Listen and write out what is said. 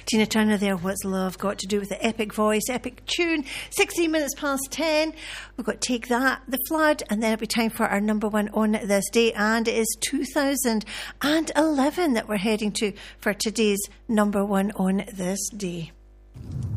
Tina Turner there, What's Love Got to Do with the Epic Voice, Epic Tune. 16 minutes past 10. We've got Take That, The Flood, and then it'll be time for our number one on this day. And it is 2011 that we're heading to for today's number one on this day.